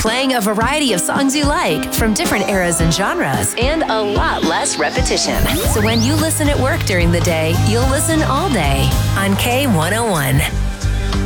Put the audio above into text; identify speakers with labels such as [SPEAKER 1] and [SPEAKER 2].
[SPEAKER 1] playing a variety of songs you like from different eras and genres, and a lot less repetition. So when you listen at work during the day, you'll listen all day on K101.